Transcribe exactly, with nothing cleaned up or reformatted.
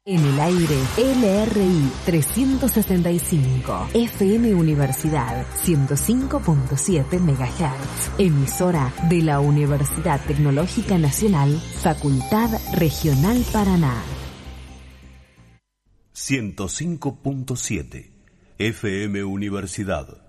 En el aire, L R I trescientos sesenta y cinco, F M Universidad ciento cinco punto siete megahertz, emisora de la Universidad Tecnológica Nacional, Facultad Regional Paraná. ciento cinco punto siete, F M Universidad.